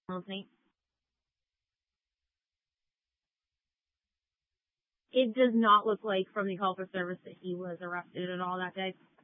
It does not look like from the call for service that he was arrested at all that day.